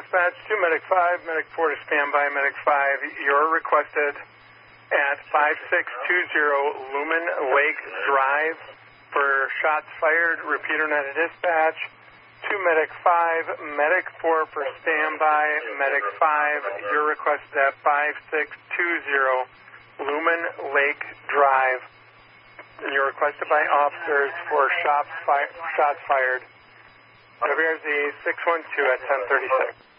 dispatch to Medic 5, Medic 4 to standby. Medic 5, you're requested at 5620 Lumen Lake Drive for shots fired. Repeater net to dispatch to Medic 5, Medic 4 for standby. Medic 5, you're requested at 5620 Lumen Lake Drive. And you're requested by officers for shots fired. WRZ 612 at 1036.